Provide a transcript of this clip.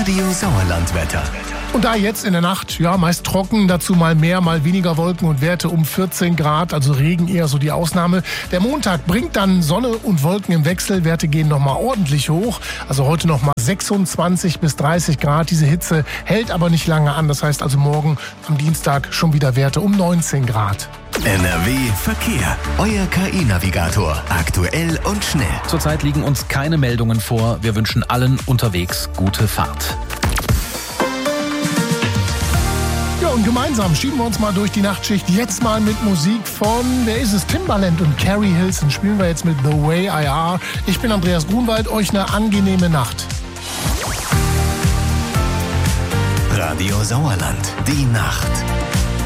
Radio Sauerland-Wetter. Und da jetzt in der Nacht, ja, meist trocken, dazu mal mehr, mal weniger Wolken und Werte um 14 Grad, also Regen eher so die Ausnahme. Der Montag bringt dann Sonne und Wolken im Wechsel, Werte gehen nochmal ordentlich hoch, also heute nochmal 26 bis 30 Grad. Diese Hitze hält aber nicht lange an, das heißt also morgen am Dienstag schon wieder Werte um 19 Grad. NRW Verkehr. Euer KI-Navigator. Aktuell und schnell. Zurzeit liegen uns keine Meldungen vor. Wir wünschen allen unterwegs gute Fahrt. Ja, und gemeinsam schieben wir uns mal durch die Nachtschicht. Jetzt mal mit Musik von, wer ist es? Timbaland und Carrie Hilson. Spielen wir jetzt mit The Way I Are. Ich bin Andreas Grunwald. Euch eine angenehme Nacht. Radio Sauerland. Die Nacht.